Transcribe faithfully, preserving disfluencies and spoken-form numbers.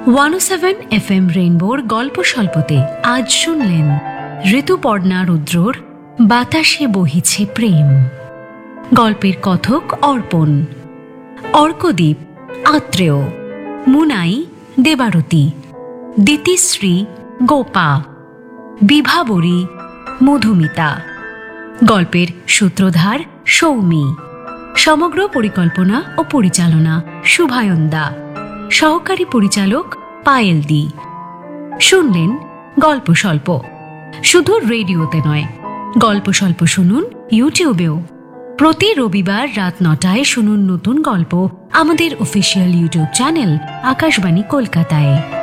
One ও seven F M রেইনবোর গল্প স্বল্পতে আজ শুনলেন ঋতুপর্ণা রুদ্রর বাতাসে বহিছে প্রেম। গল্পের কথক অর্পণ, অর্কদ্বীপ আত্রেয়, মুনাই দেবারতী, দিতিশ্রী গোপা, বিভাবরী মধুমিতা। গল্পের সূত্রধার সৌমি। সমগ্র পরিকল্পনা ও পরিচালনা শুভায়ন্দা। সহকারী পরিচালক পায়েল দি। শুনলেন গল্প স্বল্প, শুধু রেডিওতে নয়, গল্প স্বল্প শুনুন ইউটিউবেও। প্রতি রবিবার রাত নটায় শুনুন নতুন গল্প আমাদের অফিসিয়াল ইউটিউব চ্যানেল আকাশবাণী কলকাতায়।